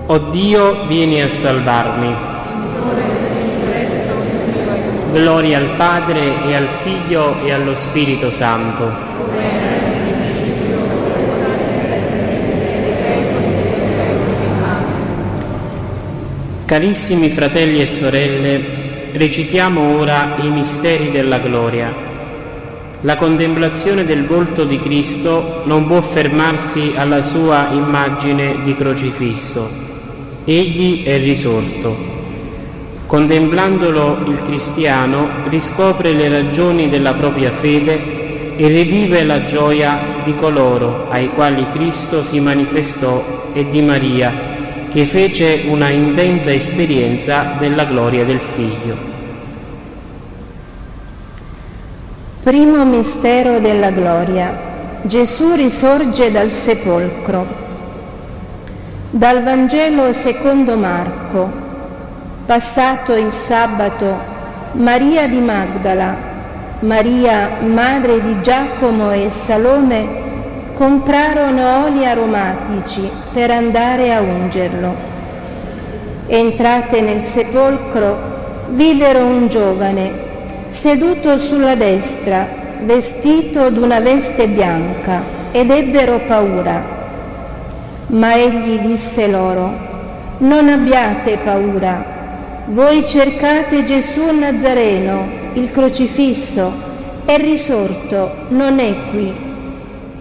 O Dio, vieni a salvarmi. Gloria al Padre e al Figlio e allo Spirito Santo. Carissimi fratelli e sorelle, recitiamo ora i misteri della gloria. La contemplazione del volto di Cristo non può fermarsi alla sua immagine di crocifisso. Egli è risorto. Contemplandolo, il cristiano riscopre le ragioni della propria fede e rivive la gioia di coloro ai quali Cristo si manifestò e di Maria, che fece una intensa esperienza della gloria del Figlio. Primo mistero della gloria. Gesù risorge dal sepolcro. Dal Vangelo secondo Marco. Passato il sabato, Maria di Magdala, Maria, madre di Giacomo e Salome, comprarono oli aromatici per andare a ungerlo. Entrate nel sepolcro, videro un giovane seduto sulla destra, vestito d'una veste bianca, ed ebbero paura. Ma egli disse loro: non abbiate paura, voi cercate Gesù Nazareno, il crocifisso, è risorto, non è qui.